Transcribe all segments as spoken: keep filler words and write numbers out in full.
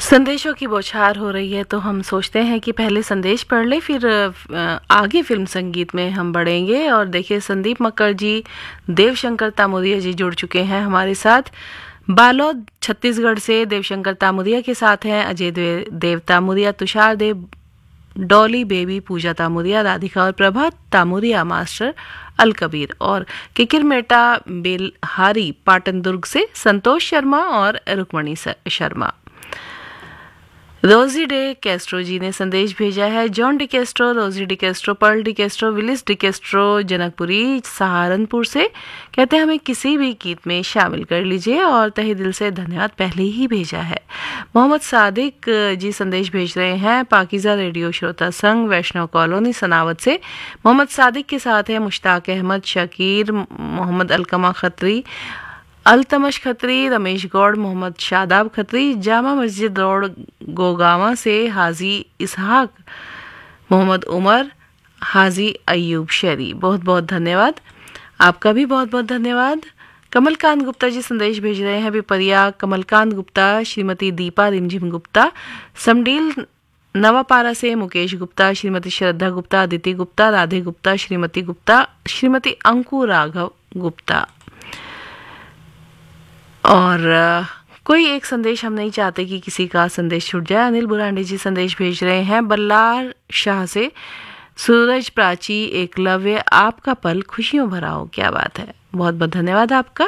संदेशों की बौछार हो रही है तो हम सोचते हैं कि पहले संदेश पढ़ ले, फिर अ, आगे फिल्म संगीत में हम बढ़ेंगे। और देखिए, संदीप मक्कड़ जी, देवशंकर तामुरिया जी जुड़ चुके हैं हमारे साथ। बालोद छत्तीसगढ़ से देवशंकर तामुरिया के साथ हैं अजय देव, देव तामुरिया, तुषार देव, डॉली बेबी, पूजा तामुरिया, राधिका और प्रभा तामुरिया, मास्टर अल कबीर और किकिर मेटा बेलहारी पाटन दुर्ग से संतोष शर्मा और रुक्मणी शर्मा। रोजी डे कैस्ट्रो जी ने संदेश भेजा है। जॉन डी कैस्ट्रो, रोजी D Castro, Perl D Castro, Willis D Castro Janakpuri Saharanpur से कहते हैं हमें किसी भी गीत में शामिल कर लीजिए और तहे दिल से धन्यवाद पहले ही भेजा है। मोहम्मद सादिक जी संदेश भेज रहे हैं पाकिजा रेडियो श्रोता संघ, वैष्णव कॉलोनी, सनावत से। मोहम्मद सादिक के साथ है मुश्ताक अहमद, शकीर, मोहम्मद अलकमा खत्री, अल्तमश खत्री, रमेश गौड़, मोहम्मद शादाब खत्री, जामा मस्जिद रोड गोगावा से हाजी इसहाक, मोहम्मद उमर, हाजी अयूब शेरी। बहुत बहुत धन्यवाद, आपका भी बहुत बहुत धन्यवाद। कमलकांत गुप्ता जी संदेश भेज रहे हैं पिपरिया, कमलकांत गुप्ता, श्रीमती दीपा रिमझिम गुप्ता, समडील नवापारा से मुकेश गुप्ता, श्रीमती श्रद्धा गुप्ता, अदिति गुप्ता, राधे गुप्ता, श्रीमती गुप्ता, श्रीमती अंकु राघव गुप्ता। और कोई एक संदेश हम नहीं चाहते कि किसी का संदेश छूट जाए। अनिल बुरांडे जी संदेश भेज रहे हैं बल्लार शाह से। सूरज प्राची, एकलव्य, आपका पल खुशियों भरा हो। क्या बात है, बहुत बहुत धन्यवाद आपका।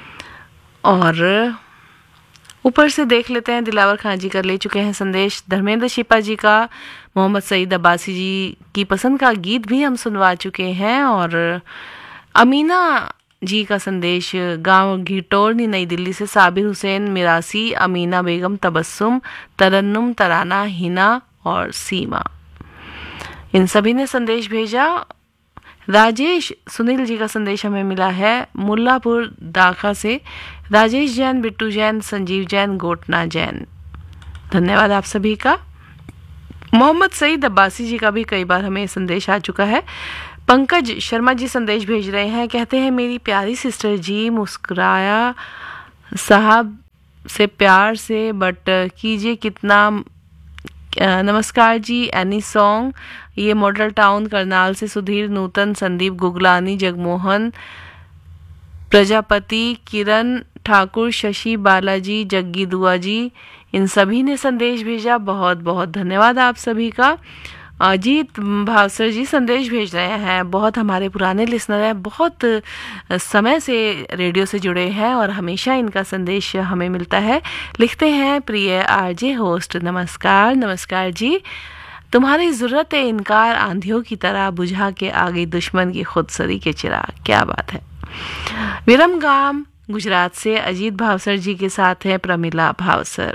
और ऊपर से देख लेते हैं, दिलावर खान जी कर ले चुके हैं संदेश। धर्मेंद्र शिपा जी का, मोहम्मद सईद अब्बासी जी की पसंद का गीत भी हम सुनवा चुके हैं। और अमीना जी का संदेश गांव घिटोरनी नई दिल्ली से साबिर हुसैन, मिरासी, अमीना बेगम, तबस्सुम, तरन्नुम, तराना, हिना और सीमा, इन सभी ने संदेश भेजा। राजेश सुनील जी का संदेश हमें मिला है मुल्लापुर दाखा से। राजेश जैन, बिट्टू जैन, संजीव जैन, गोटना जैन, धन्यवाद आप सभी का। मोहम्मद सईद अब्बासी जी का भी कई बार हमें संदेश आ चुका है। पंकज शर्मा जी संदेश भेज रहे हैं, कहते हैं मेरी प्यारी सिस्टर जी, मुस्कुराया साहब से प्यार से बट कीजिए कितना। नमस्कार जी, एनी सॉन्ग, ये मॉडल टाउन करनाल से सुधीर, नूतन, संदीप गुगलानी, जगमोहन प्रजापति, किरण ठाकुर, शशि बालाजी, जग्गी दुआ जी, इन सभी ने संदेश भेजा। बहुत बहुत धन्यवाद आप सभी का। अजीत भावसर जी संदेश भेज रहे हैं, बहुत हमारे पुराने लिसनर हैं, बहुत समय से रेडियो से जुड़े हैं और हमेशा इनका संदेश हमें मिलता है। लिखते हैं, प्रिय आरजे होस्ट, नमस्कार। नमस्कार जी, तुम्हारी ज़रूरत है इनकार आंधियों की तरह, बुझा के आ गई दुश्मन की खुदसरी के चिराग। क्या बात है। विरमगाम गुजरात से अजीत भावसर जी के साथ है प्रमिला भावसर।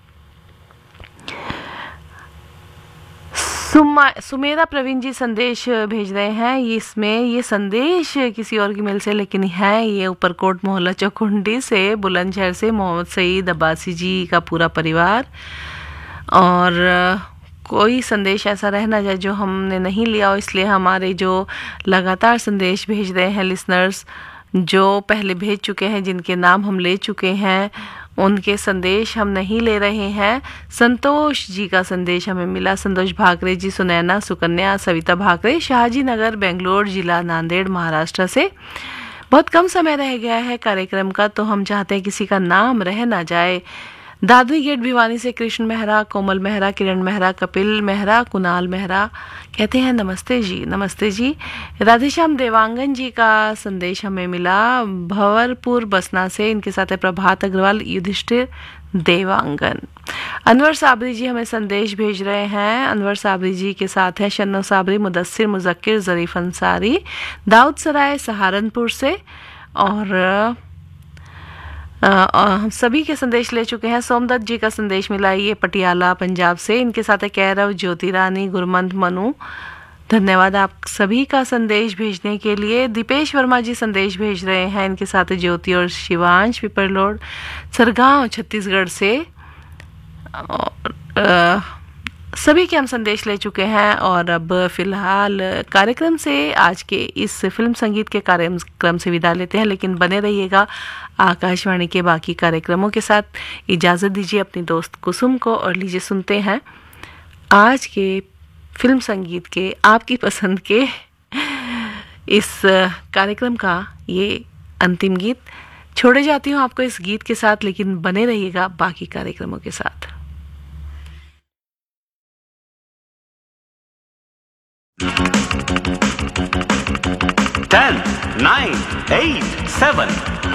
सुमेरा प्रवीण जी संदेश भेज रहे हैं, इसमें ये संदेश किसी और की मेल से लेकिन है ये ऊपरकोट मोहल्ला चौकुंडी से, बुलंदशहर से, मोहम्मद सईद अब्बासी जी का पूरा परिवार। और कोई संदेश ऐसा रह ना जाए जो हमने नहीं लिया हो, इसलिए हमारे जो लगातार संदेश भेज रहे हैं लिसनर्स, जो पहले भेज चुके हैं, जिनके नाम हम ले चुके हैं, उनके संदेश हम नहीं ले रहे हैं। संतोष जी का संदेश हमें मिला, संतोष भाकरे जी, सुनैना, सुकन्या, सविता भाकरे, शाहजी नगर, बेंगलोर जिला, नांदेड़, महाराष्ट्र से। बहुत कम समय रह गया है कार्यक्रम का, तो हम चाहते हैं किसी का नाम रह ना जाए। दादरी गेट भिवानी से कृष्ण मेहरा, कोमल मेहरा, किरण मेहरा, कपिल मेहरा, कुणाल मेहरा कहते हैं नमस्ते जी। नमस्ते जी। राधेश्याम देवांगन जी का संदेश हमें मिला भंवरपुर बसना से, इनके साथ है प्रभात अग्रवाल, युधिष्ठिर देवांगन। अनवर साबरी जी हमें संदेश भेज रहे हैं, अनवर साबरी जी के साथ है शन्नो साबरी, मुदस्सिर, मुजक्किर, जरीफ अंसारी, दाऊद सराय सहारनपुर से। और हम सभी के संदेश ले चुके हैं। सोमदत्त जी का संदेश मिला, ये पटियाला पंजाब से, इनके साथ है कैरव, ज्योति रानी, गुरमंत, मनु, धन्यवाद आप सभी का संदेश भेजने के लिए। दीपेश वर्मा जी संदेश भेज रहे हैं, इनके साथ है ज्योति और शिवांश, पिपरलोड, सरगांव छत्तीसगढ़ से। और सभी के हम संदेश ले चुके हैं और अब फिलहाल कार्यक्रम से आज के इस फिल्म संगीत के कार्यक्रम से विदा लेते हैं, लेकिन बने रहिएगा आकाशवाणी के बाकी कार्यक्रमों के साथ। इजाज़त दीजिए अपनी दोस्त कुसुम को और लीजिए सुनते हैं आज के फिल्म संगीत के आपकी पसंद के इस कार्यक्रम का ये अंतिम गीत। छोड़े जाती हूँ आपको इस गीत के साथ, लेकिन बने रहिएगा बाकी कार्यक्रमों के साथ। Ten, nine, eight, seven,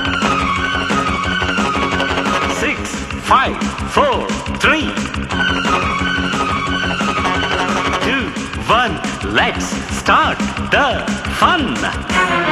six, five, four, three, two, one. Let's start the fun.